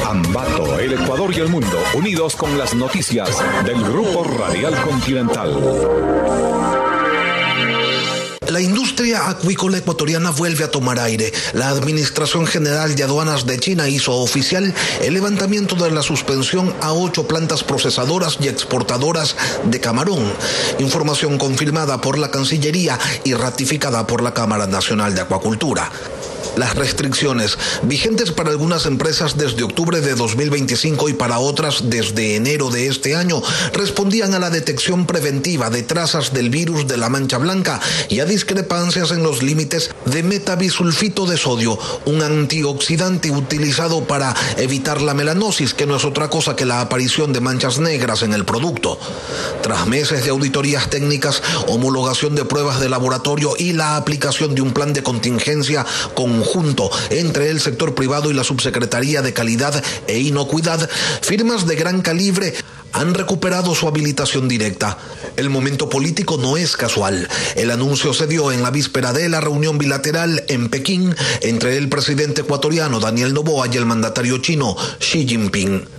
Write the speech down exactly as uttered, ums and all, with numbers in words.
Ambato, el Ecuador y el mundo, unidos con las noticias del Grupo Radial Continental. La industria acuícola ecuatoriana vuelve a tomar aire. La Administración General de Aduanas de China hizo oficial el levantamiento de la suspensión a ocho plantas procesadoras y exportadoras de camarón. Información confirmada por la Cancillería y ratificada por la Cámara Nacional de Acuacultura. Las restricciones, vigentes para algunas empresas desde octubre de dos mil veinticinco y para otras desde enero de este año, respondían a la detección preventiva de trazas del virus de la mancha blanca y a discrepancias en los límites de metabisulfito de sodio, un antioxidante utilizado para evitar la melanosis, que no es otra cosa que la aparición de manchas negras en el producto. Tras meses de auditorías técnicas, homologación de pruebas de laboratorio y la aplicación de un plan de contingencia con conjunto entre el sector privado y la Subsecretaría de Calidad e Inocuidad, firmas de gran calibre han recuperado su habilitación directa. El momento político no es casual. El anuncio se dio en la víspera de la reunión bilateral en Pekín entre el presidente ecuatoriano Daniel Noboa y el mandatario chino Xi Jinping.